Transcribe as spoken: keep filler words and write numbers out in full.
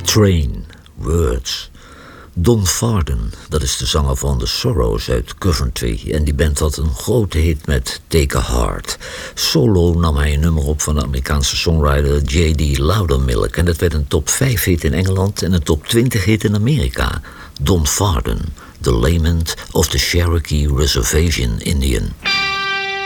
Train, Words. Don Farden, dat is de zanger van The Sorrows uit Coventry. En die band had een grote hit met Take a Heart. Solo nam hij een nummer op van de Amerikaanse songwriter J D Loudermilk. En dat werd een top vijf hit in Engeland en een top twintig hit in Amerika. Don Farden, The Lament of the Cherokee Reservation Indian.